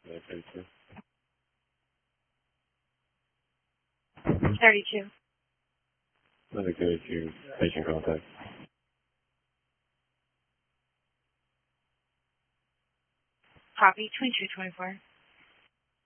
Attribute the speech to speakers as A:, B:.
A: 32.
B: 32.
A: Let me go to patient contact.
B: Copy 2224.